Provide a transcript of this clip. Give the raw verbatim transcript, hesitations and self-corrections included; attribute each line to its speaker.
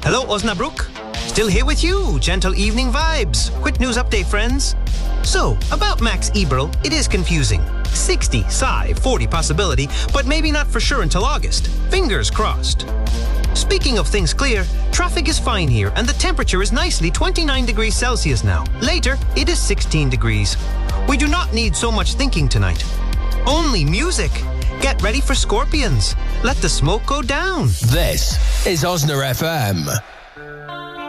Speaker 1: Hello, Osnabrück. Still here with you. Gentle evening vibes. Quick news update, friends. So, about Max Eberl, it is confusing. sixty, sigh, forty possibility, but maybe not for sure until August. Fingers crossed. Speaking of things clear, traffic is fine here and the temperature is nicely twenty-nine degrees Celsius now. Later, it is sixteen degrees. We do not need so much thinking tonight. Only music. Get ready for Scorpions. Let the smoke go down.
Speaker 2: This is Osna F M.